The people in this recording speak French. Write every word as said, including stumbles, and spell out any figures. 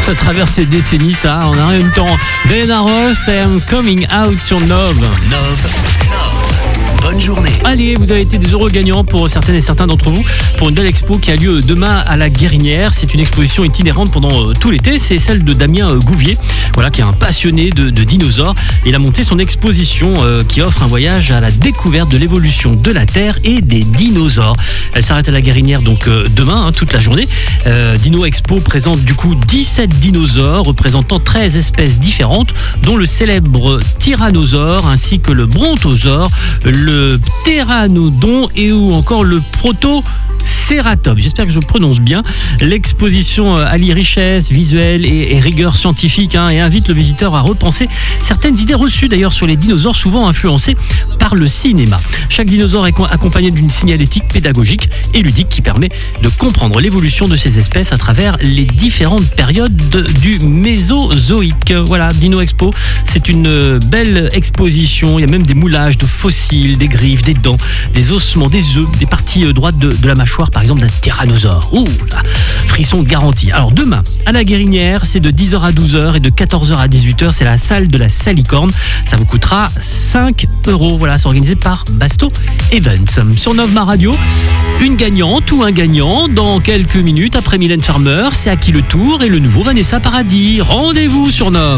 Ça traverse les décennies, ça. On a rien eu le temps. Diana Ross, I am coming out sur Nove. Nove. Bonne journée. Allez, vous avez été des heureux gagnants pour certaines et certains d'entre vous pour une belle expo qui a lieu demain à la Guérinière. C'est une exposition itinérante pendant euh, tout l'été. C'est celle de Damien euh, Gouvier, voilà, qui est un passionné de, de dinosaures. Il a monté son exposition euh, qui offre un voyage à la découverte de l'évolution de la Terre et des dinosaures. Elle s'arrête à la Guérinière donc euh, demain, hein, toute la journée. Euh, Dino Expo présente du coup dix-sept dinosaures représentant treize espèces différentes, dont le célèbre tyrannosaure ainsi que le brontosaure, le pteranodon et ou encore le protocératops. J'espère que je prononce bien. L'exposition allie richesse visuelle et, et rigueur scientifique, hein, et invite le visiteur à repenser certaines idées reçues d'ailleurs sur les dinosaures, souvent influencées par le cinéma. Chaque dinosaure est accompagné d'une signalétique pédagogique et ludique qui permet de comprendre l'évolution de ces espèces à travers les différentes périodes de, du Mésozoïque. Voilà, Dino Expo, c'est une belle exposition. Il y a même des moulages de fossiles, des griffes, des dents, des ossements, des œufs, des parties droites de, de la mâchoire, par exemple d'un tyrannosaure. Ouh là, frisson garanti. Alors demain, à la Guérinière, c'est de dix heures à douze heures et de quatorze heures à dix-huit heures. C'est la salle de la Salicorne. Ça vous coûtera cinq euros. Voilà, c'est organisé par Basto Events. Sur Nove Ma Radio, une gagnante ou un gagnant dans quelques minutes après Mylène Farmer. C'est à qui le tour et le nouveau Vanessa Paradis. Rendez-vous sur Nove.